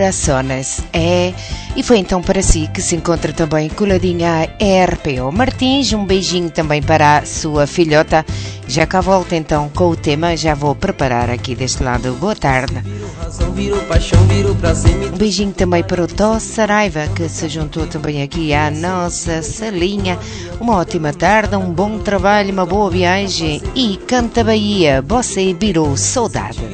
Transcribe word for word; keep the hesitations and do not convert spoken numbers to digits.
Corações, é, e foi então para si que se encontra também coladinha a R P O Martins. Um beijinho também para a sua filhota. Já cá volto então com o tema, já vou preparar aqui deste lado. Boa tarde. Um beijinho também para o Tó Saraiva, que se juntou também aqui à nossa salinha. Uma ótima tarde, um bom trabalho, uma boa viagem e canta Bahia, você virou saudade.